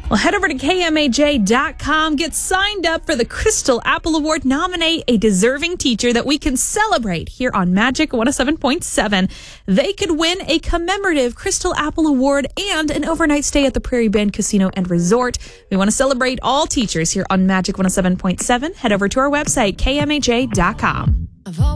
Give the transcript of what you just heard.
Well, head over to KMAJ.com. Get signed up for the Crystal Apple Award. Nominate a deserving teacher that we can celebrate here on Magic 107.7. They could win a commemorative Crystal Apple Award and an overnight stay at the Prairie Bend Casino and Resort. We want to celebrate all teachers here on Magic 107.7. Head over to our website, KMAJ.com.